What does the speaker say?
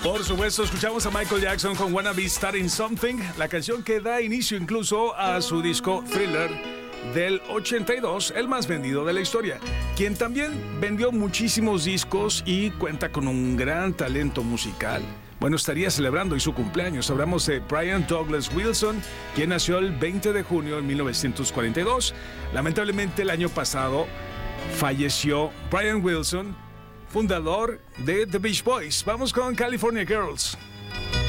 Por supuesto, escuchamos a Michael Jackson con Wanna Be Starting Something, la canción que da inicio incluso a su disco Thriller del 82, el más vendido de la historia, quien también vendió muchísimos discos y cuenta con un gran talento musical. Bueno, estaría celebrando hoy su cumpleaños. Hablamos de Brian Douglas Wilson, quien nació el 20 de junio de 1942. Lamentablemente, el año pasado falleció Brian Wilson, fundador de The Beach Boys. Vamos con California Girls.